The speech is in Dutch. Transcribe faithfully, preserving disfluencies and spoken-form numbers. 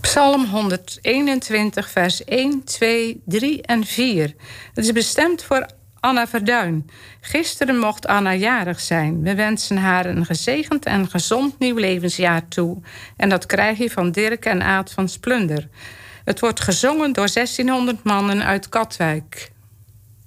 Psalm honderdeenentwintig, vers één, twee, drie en vier. Het is bestemd voor Anna Verduin. Gisteren mocht Anna jarig zijn. We wensen haar een gezegend en gezond nieuw levensjaar toe. En dat krijg je van Dirk en Aad van Splunder. Het wordt gezongen door zestienhonderd mannen uit Katwijk.